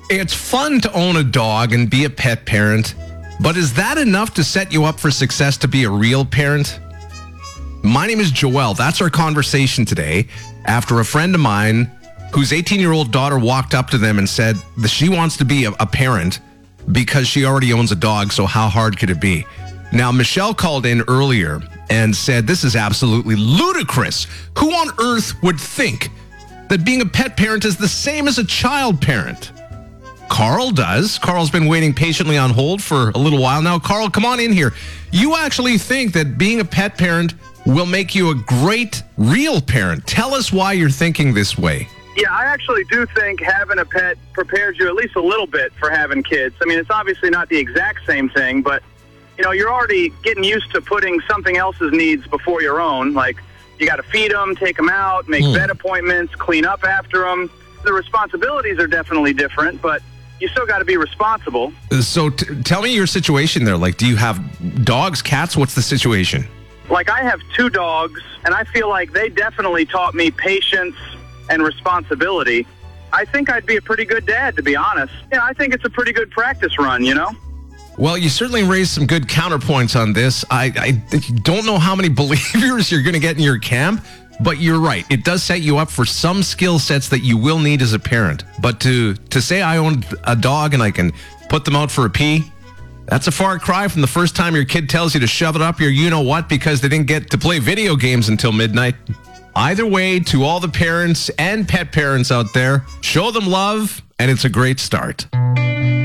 It's fun to own a dog and be a pet parent, but is that enough to set you up for success to be a real parent? My name is Joel. That's our conversation today after a friend of mine whose 18-year-old daughter walked up to them and said that she wants to be a parent because she already owns a dog, so how hard could it be? Now, Michelle called in earlier and said this is absolutely ludicrous. Who on earth would think that being a pet parent is the same as a child parent? Carl does. Carl's been waiting patiently on hold for a little while now. Carl, come on in here. You actually think that being a pet parent will make you a great real parent. Tell us why you're thinking this way. Yeah, I actually do think having a pet prepares you at least a little bit for having kids. I mean, it's obviously not the exact same thing, but, you know, you're already getting used to putting something else's needs before your own. Like, you got to feed them, take them out, make vet appointments, clean up after them. The responsibilities are definitely different, but you still got to be responsible. So tell me your situation there. Like, do you have dogs, cats? What's the situation? Like, I have 2 dogs, and I feel like they definitely taught me patience and responsibility. I think I'd be a pretty good dad, to be honest. Yeah, I think it's a pretty good practice run, you know? Well, you certainly raised some good counterpoints on this. I don't know how many believers you're going to get in your camp, but you're right. It does set you up for some skill sets that you will need as a parent. But to say I own a dog and I can put them out for a pee, that's a far cry from the first time your kid tells you to shove it up your you-know-what because they didn't get to play video games until midnight. Either way, to all the parents and pet parents out there, show them love, and it's a great start.